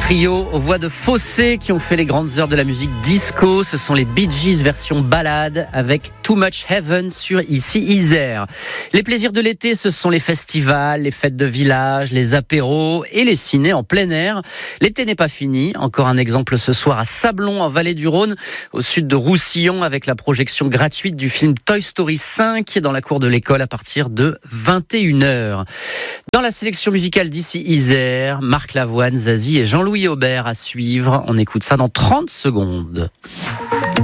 trio aux voix de Fossé qui ont fait les grandes heures de la musique disco. Ce sont les Bee Gees version ballade avec Too Much Heaven sur Ici Isère. Les plaisirs de l'été, ce sont les festivals, les fêtes de village, les apéros et les cinés en plein air. L'été n'est pas fini. Encore un exemple ce soir à Sablons en Vallée du Rhône, au sud de Roussillon, avec la projection gratuite du film Toy Story 5 dans la cour de l'école à partir de 21h. Dans la sélection musicale d'Ici Isère, Marc Lavoine, Zazie et Jean-Louis Aubert à suivre. On écoute ça dans 30 secondes.